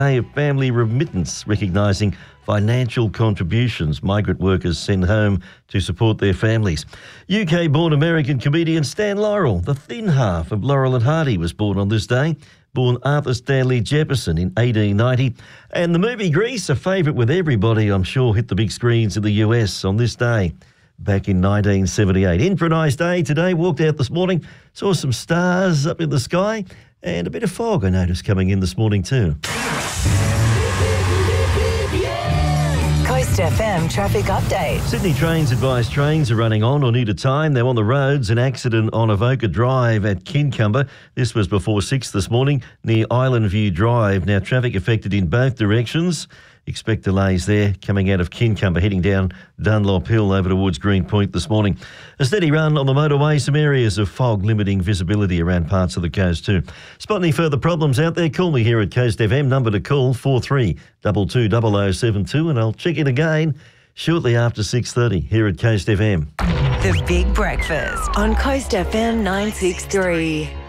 Day of Family Remittance, recognising financial contributions migrant workers send home to support their families. UK-born American comedian Stan Laurel, the thin half of Laurel and Hardy, was born on this day. Born Arthur Stanley Jefferson in 1890. And the movie Grease, a favourite with everybody, I'm sure, hit the big screens in the US on this day back in 1978. In for a nice day today. Walked out this morning, saw some stars up in the sky and a bit of fog I noticed coming in this morning too. Coast FM traffic update. Sydney Trains advise trains are running on or near to time. They're on the roads. An accident on Avoca Drive at Kincumber. This was before 6 this morning near Island View Drive. Now traffic affected in both directions. Expect delays there coming out of Kincumber, heading down Dunlop Hill over towards Green Point this morning. A steady run on the motorway, some areas of fog limiting visibility around parts of the coast too. Spot any further problems out there, call me here at Coast FM. Number to call 43220072, and I'll check in again shortly after 6:30 here at Coast FM. The Big Breakfast on Coast FM 963.